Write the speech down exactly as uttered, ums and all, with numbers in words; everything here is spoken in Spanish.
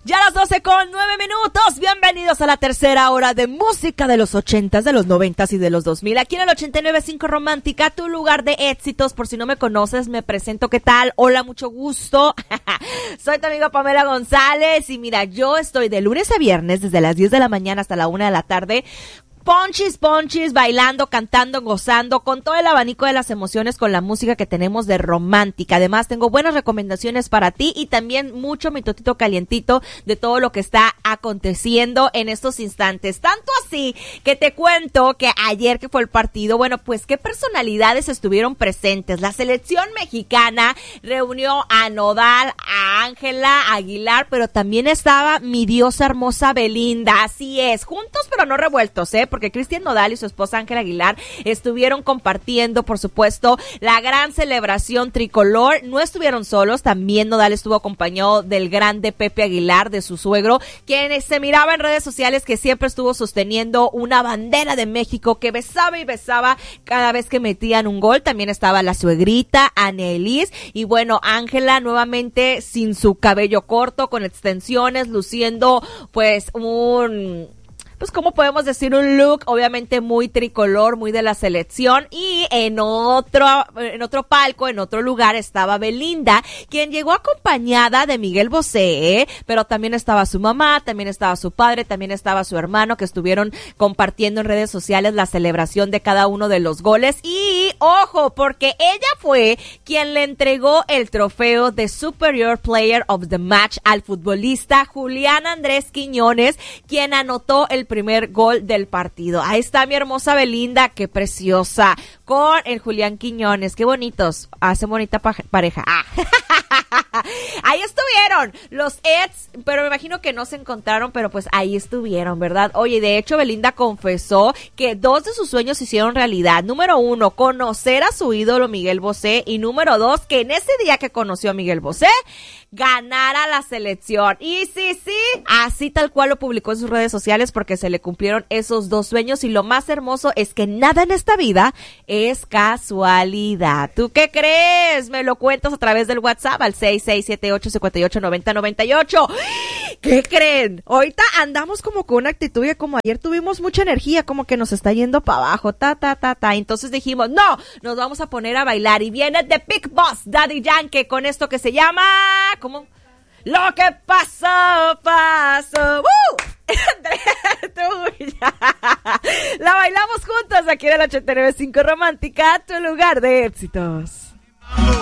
Ya a las doce con nueve minutos. Bienvenidos a la tercera hora de música de los ochentas, de los noventas y de los dos mil. Aquí en el ochenta y nueve punto cinco Romántica, tu lugar de éxitos. Por si no me conoces, me presento. ¿Qué tal? Hola, mucho gusto. Soy tu amiga Pamela González. Y mira, yo estoy de lunes a viernes desde las diez de la mañana hasta la una de la tarde. Ponchis, ponchis, bailando, cantando, gozando, con todo el abanico de las emociones, con la música que tenemos de Romántica. Además, tengo buenas recomendaciones para ti y también mucho mitotito calientito de todo lo que está aconteciendo en estos instantes. Tanto así que te cuento que ayer que fue el partido, bueno, pues qué personalidades estuvieron presentes. La selección mexicana reunió a Nodal, a Ángela Aguilar, pero también estaba mi diosa hermosa Belinda. Así es, juntos pero no revueltos, ¿eh? Porque Cristian Nodal y su esposa Ángela Aguilar estuvieron compartiendo, por supuesto, la gran celebración tricolor. No estuvieron solos, también Nodal estuvo acompañado del grande Pepe Aguilar, de su suegro, quien se miraba en redes sociales que siempre estuvo sosteniendo una bandera de México que besaba y besaba cada vez que metían un gol. También estaba la suegrita, Annelies, y bueno, Ángela nuevamente sin su cabello corto, con extensiones, luciendo pues un... pues cómo podemos decir, un look obviamente muy tricolor, muy de la selección. Y en otro, en otro palco, en otro lugar estaba Belinda, quien llegó acompañada de Miguel Bosé, ¿eh? Pero también estaba su mamá, también estaba su padre, también estaba su hermano, que estuvieron compartiendo en redes sociales la celebración de cada uno de los goles. Y ojo, porque ella fue quien le entregó el trofeo de Superior Player of the Match al futbolista Julián Andrés Quiñones, quien anotó el primer gol del partido. Ahí está mi hermosa Belinda, qué preciosa, con el Julián Quiñones, qué bonitos, hacen bonita pa- pareja. Ah. Ahí estuvieron los ex, pero me imagino que no se encontraron, pero pues ahí estuvieron, ¿verdad? Oye, de hecho Belinda confesó que dos de sus sueños se hicieron realidad. Número uno, conocer a su ídolo Miguel Bosé, y número dos, que en ese día que conoció a Miguel Bosé, ganara la selección. Y sí, sí, así tal cual lo publicó en sus redes sociales, porque se le cumplieron esos dos sueños. Y lo más hermoso es que nada en esta vida es casualidad. ¿Tú qué crees? Me lo cuentas a través del WhatsApp al seis seis siete ocho, cinco ocho, nueve cero nueve ocho. ¿Qué creen? Ahorita andamos como con una actitud y como ayer tuvimos mucha energía, como que nos está yendo para abajo, ta, ta, ta, ta. Entonces dijimos, no, nos vamos a poner a bailar. Y viene The Big Boss, Daddy Yankee, con esto que se llama... ¿Cómo? Lo que pasó, pasó. ¡Uh! La bailamos juntos aquí en el ochenta y nueve punto cinco Romántica, tu lugar de éxitos.